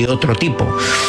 de otro tipo,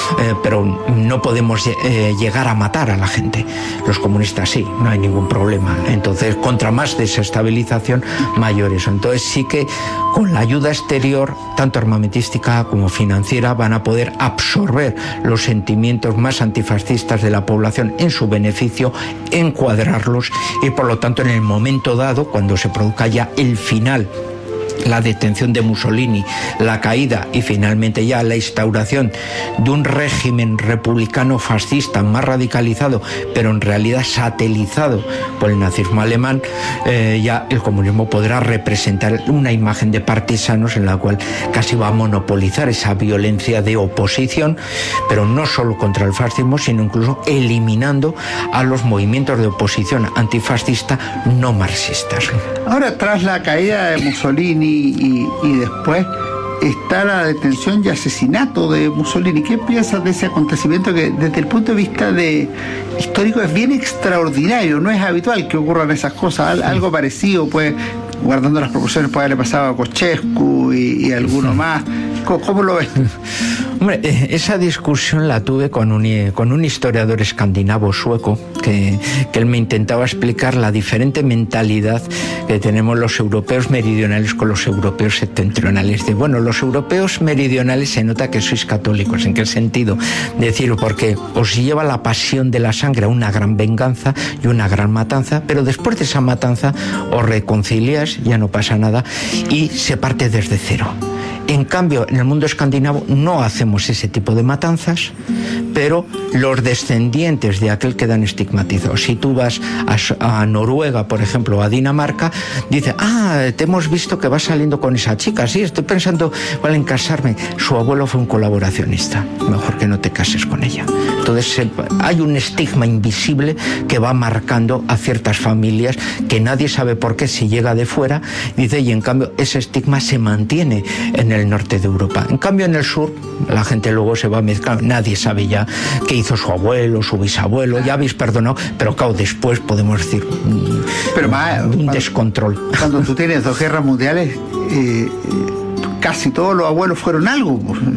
pero no podemos llegar a matar a la gente. Los comunistas sí, no hay ningún problema. Entonces, contra más desestabilización, mayor eso. Entonces sí que con la ayuda exterior, tanto armamentística como financiera, van a poder absorber los sentimientos más antifascistas de la población en su beneficio, encuadrarlos y por lo tanto en el momento dado, cuando se produzca ya el final, la detención de Mussolini, la caída y finalmente ya la instauración de un régimen republicano fascista más radicalizado, pero en realidad satelizado por el nazismo alemán, ya el comunismo podrá representar una imagen de partisanos en la cual casi va a monopolizar esa violencia de oposición, pero no solo contra el fascismo, sino incluso eliminando a los movimientos de oposición antifascista no marxistas. Ahora, tras la caída de Mussolini y después está la detención y asesinato de Mussolini, ¿qué piensas de ese acontecimiento que desde el punto de vista histórico es bien extraordinario? No es habitual que ocurran esas cosas. Algo parecido, pues, guardando las proporciones, puede haberle pasado a Kochescu y alguno más. ¿Cómo lo ves? Hombre, esa discusión la tuve con un historiador escandinavo sueco que él me intentaba explicar la diferente mentalidad que tenemos los europeos meridionales con los europeos septentrionales. De, bueno, los europeos meridionales se nota que sois católicos. ¿En qué sentido? Decir, porque os lleva la pasión de la sangre a una gran venganza y una gran matanza, pero después de esa matanza os reconciliáis, ya no pasa nada y se parte desde cero. En cambio, en el mundo escandinavo no hacemos ese tipo de matanzas, pero los descendientes de aquel quedan estigmatizados. Si tú vas a Noruega, por ejemplo, o a Dinamarca, dice, te hemos visto que vas saliendo con esa chica, sí, estoy pensando en casarme. Su abuelo fue un colaboracionista, mejor que no te cases con ella. Entonces hay un estigma invisible que va marcando a ciertas familias que nadie sabe por qué si llega de fuera, dice, y en cambio ese estigma se mantiene en el norte de Europa. En cambio en el sur la gente luego se va mezclando, nadie sabe ya qué hizo su abuelo, su bisabuelo, ya habéis perdonado, pero claro, después podemos decir un descontrol. Cuando tú tienes 2 guerras mundiales, casi todos los abuelos fueron algo.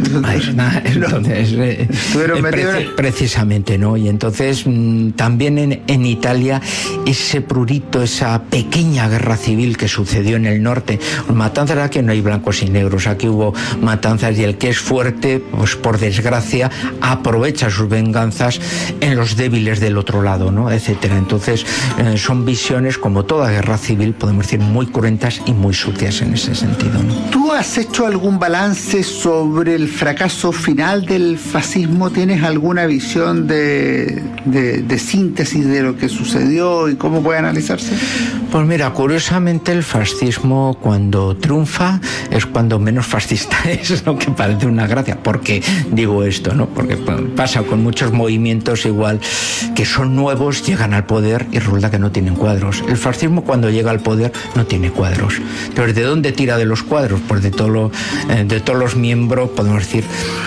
Entonces, precisamente, ¿no? Y entonces también en Italia ese prurito, esa pequeña guerra civil que sucedió en el norte, matanzas, aquí no hay blancos y negros, aquí hubo matanzas y el que es fuerte, pues por desgracia, aprovecha sus venganzas en los débiles del otro lado, ¿no? Etcétera. Entonces son visiones, como toda guerra civil, podemos decir, muy cruentas y muy sucias en ese sentido, ¿no? ¿Tú has hecho algún balance sobre el fracaso final del fascismo? ¿Tienes alguna visión de síntesis de lo que sucedió y cómo puede analizarse? Pues mira, curiosamente el fascismo cuando triunfa es cuando menos fascista es, lo que parece una gracia. ¿Por qué digo esto, no? Porque pasa con muchos movimientos igual que son nuevos, llegan al poder y resulta que no tienen cuadros. El fascismo cuando llega al poder no tiene cuadros. Pero ¿de dónde tira de los cuadros? Pues de todos los miembros, podemos decir,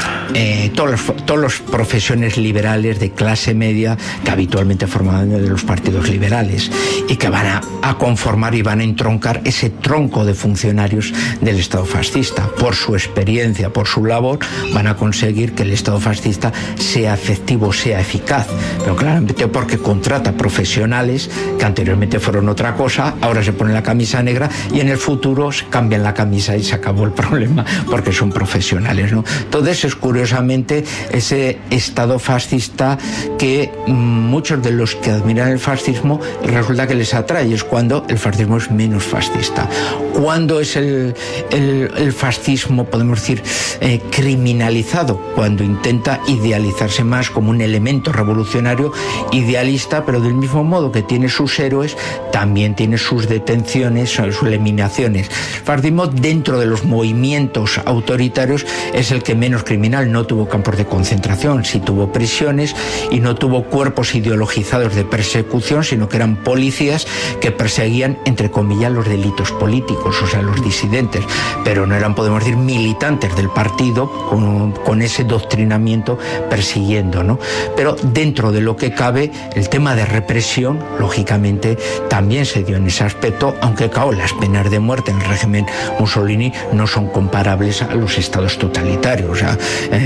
todas las profesiones liberales de clase media que habitualmente forman de los partidos liberales y que van a conformar y van a entroncar ese tronco de funcionarios del Estado fascista. Por su experiencia, por su labor, van a conseguir que el Estado fascista sea efectivo, sea eficaz, pero claramente porque contrata profesionales que anteriormente fueron otra cosa, ahora se ponen la camisa negra y en el futuro se cambian la camisa y se acabó el problema porque son profesionales, ¿no? Entonces es curiosamente ese Estado fascista que muchos de los que admiran el fascismo resulta que les atrae, es cuando el fascismo es menos fascista. ¿Cuándo es el fascismo, podemos decir, criminalizado? Cuando intenta idealizarse más como un elemento revolucionario idealista, pero del mismo modo que tiene sus héroes, también tiene sus detenciones, sus eliminaciones. El fascismo dentro de los movimientos autoritarios es el que menos criminal, no tuvo campos de concentración, sí tuvo prisiones y no tuvo cuerpos ideologizados de persecución, sino que eran policías que perseguían, entre comillas, los delitos políticos, o sea, los disidentes, pero no eran, podemos decir, militantes del partido con ese doctrinamiento persiguiendo, ¿no? Pero dentro de lo que cabe, el tema de represión, lógicamente, también se dio en ese aspecto, aunque claro, las penas de muerte en el régimen Mussolini no son comparables a los estados totalitarios. O sea,